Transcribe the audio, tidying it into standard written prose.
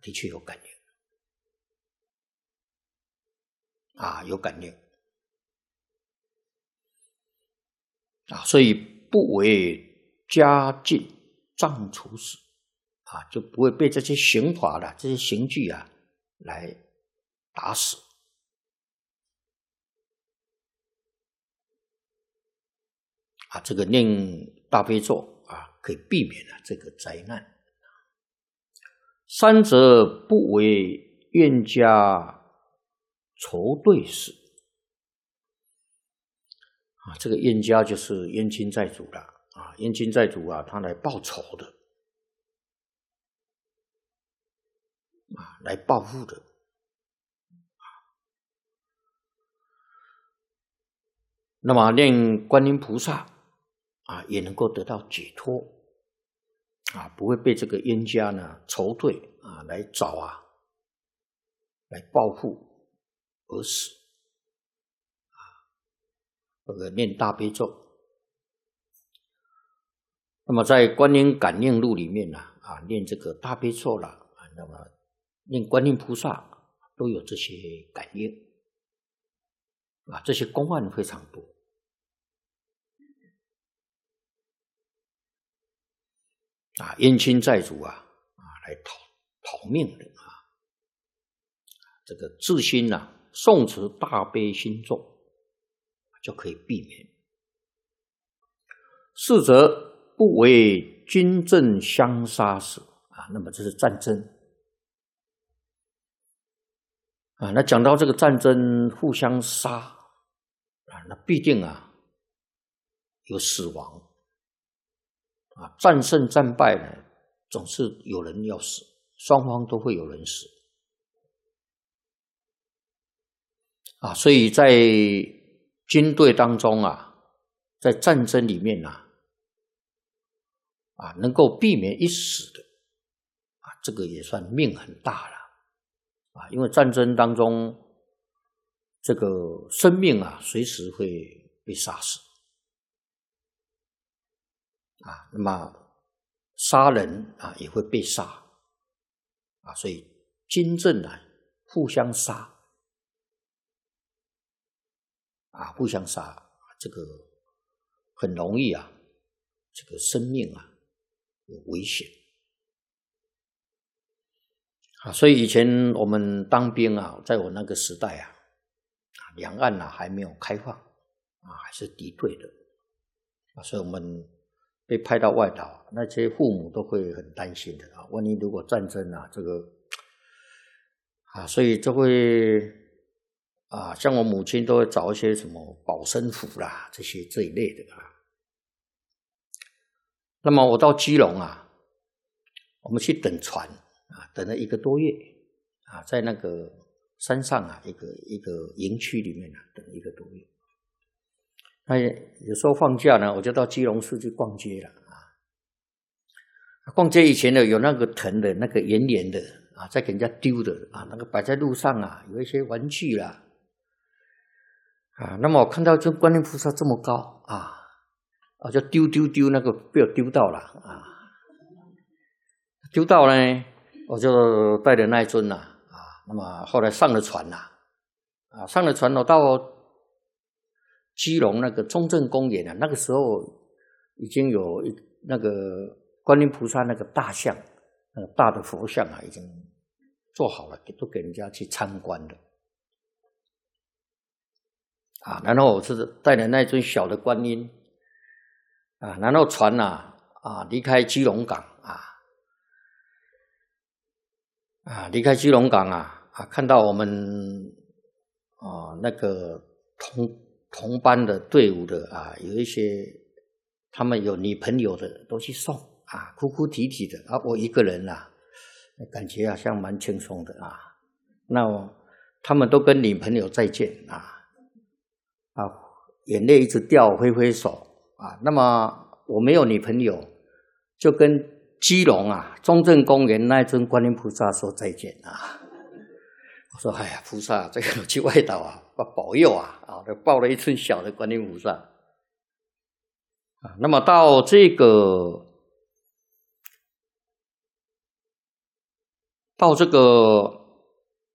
的确有感应有感应所以不为家境障处死就不会被这些刑法的这些刑具来打死这个念大悲咒可以避免这个灾难。三则不为冤家仇对死这个冤家就是冤亲债主了冤亲债主他来报仇的来报复的那么念观音菩萨也能够得到解脱不会被这个冤家呢仇对来找来报复而死这个念大悲咒。那么在观音感应录里面念这个大悲咒啦那么念观音菩萨都有这些感应这些公案非常多冤亲债主来讨命的这个自心诵持大悲心咒就可以避免。四则不为军阵相杀死那么这是战争那讲到这个战争互相杀那必定有死亡战胜战败呢总是有人要死，双方都会有人死所以在军队当中在战争里面能够避免一死的这个也算命很大了因为战争当中这个生命随时会被杀死那么杀人也会被杀所以军阵互相杀互相杀这个很容易这个生命有危险所以以前我们当兵在我那个时代两岸还没有开放还是敌对的所以我们被派到外岛，那些父母都会很担心的万一如果战争这个所以就会像我母亲都会找一些什么保身符啦这一类的那么我到基隆我们去等船等了1个多月在那个山上一个营区里面等了1个多月。那有时候放假呢，我就到基隆市去逛街了逛街以前呢，有那个藤的那个圆圆的在给人家丢的那个摆在路上有一些玩具啦那么我看到这观音菩萨这么高我就丢那个被我丢到了丢到呢，我就带着那一尊那么后来上了船上了船我到基隆那个中正公园那个时候已经有那个观音菩萨那个大像那个大的佛像已经做好了都给人家去参观的然后我是带着那尊小的观音然后船离开基隆港离开基隆港看到我们那个同班的队伍的有一些他们有女朋友的都去送哭哭啼啼的我一个人感觉好像蛮轻松的那他们都跟女朋友再见眼泪一直掉挥挥手那么我没有女朋友就跟基隆中正公园那一尊观音菩萨说再见我说哎呀菩萨这个我去外岛保佑就抱了一尊小的观音菩萨那么到到这个